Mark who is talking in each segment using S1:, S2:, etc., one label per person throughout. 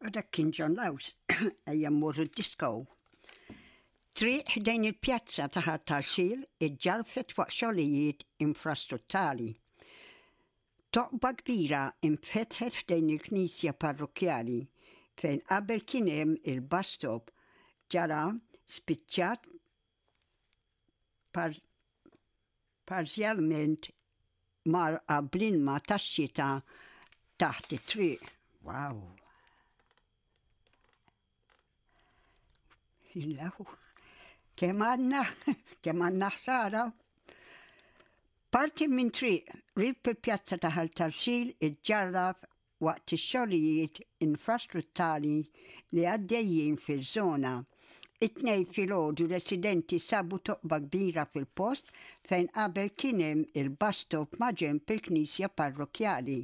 S1: dak kien John Laws, ejja mmorru d-disko. Triq ħdejn il-pjazza taħat tal-xil iġġalfet waqt xogħlijiet infrastrutturali. Toqba kbira infetħet ħdejn il-Knisja parrokjali fejn qabel kien hemm il-bus stop ġara spiċċat parzjalment mar blinma tax-xita taħt it-triq. Wow! Illahu, kemm għandna ħsara. Parti minn triq rib il-pjazza taħal tal-xil iġġarraf waqt ix-xogħlijiet infrastrutturali li għaddejjin fiż-żona. It-tnejn filgħodu residenti sabu toqba kbira fil-post fejn qabel kien hemm il-bus stop ma' ġenb il-Knisja parrokjali.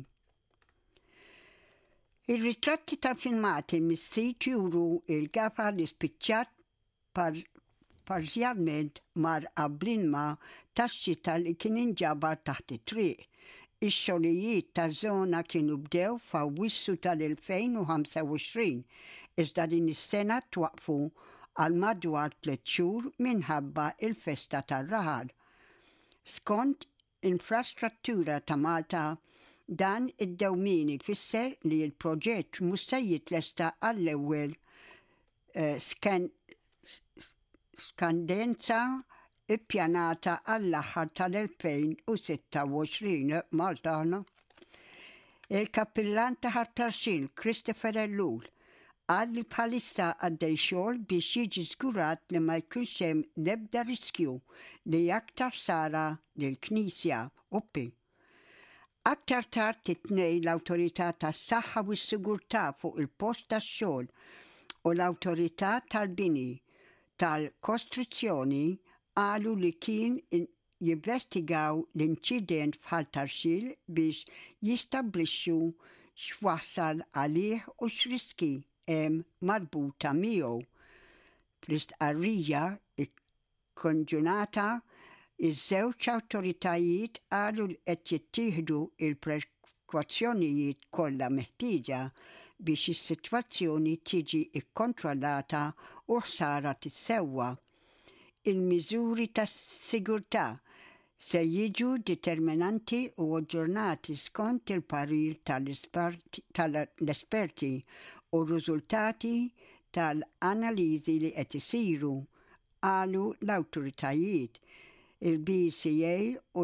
S1: Ir-ritratti tal-filmati mis-sit juru il-gafa li spiċċat parzjalment mar blinma tax-xita li kien inġabar taħt it-triq. Ix-xogħlijiet taż-żona kienu bdew f'Awwissu tal-2025 iżda din is-sena twaqfu għal madwar 3 xhur minħabba il-festa tar-raħal. Skont Infrastruttura ta' Malta, dan id-dewmien ifisser li l-proġett mhux se jitlesta għall-ewwel skadenza ippjanata għall-aħħar tal-2026 Maltana. Il-Kappillan ta' Ħartarxin Christopher Ellul qal li bħalissa għaddej xogħol biex jiġi żgurat li ma jkunx hemm l-ebda riskju li aktar sara lill-Knisja uppi. Aktar tard it-tnejn l-Awtorità tas-Saħħa u s-Sigurtà fuq il-post tax-xogħol u l-Awtorità tal-Bini tal-Kostruzzjoni qalu li kien jinvestigaw l-inċident f'Ħartarxil biex jistabblixxu x'wassal għalih u x'riski hemm marbuta miegħu. Fl-istqarrija ikkonġunata iż-żewġ awtoritajiet qalu li qed jittieħdu l-prekawzjonijiet kollha meħtieġa biex is-sitwazzjoni tiġi kkontrollata u ħsara tissewwa. Il-miżuri tas-sigurtà se jiġu determinanti u aġġornati skont il-parir tal-esperti u r-riżultati tal-analiżi li qed isiru, qalu l-awtoritajiet. Il-BCA u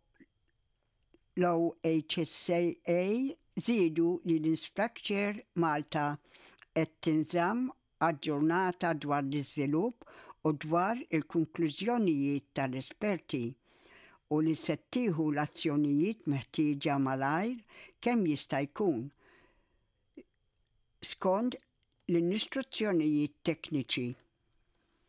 S1: l-OHSA żiedu li l-Instructure Malta qed tinżamm aġġornata dwar l-iżvilupp u dwar il-konklużjonijiet tal-esperti u li se tieħu l-azzjonijiet meħtieġa malajr kemm jista' jkun skont l-istruzzjonijiet tekniċi.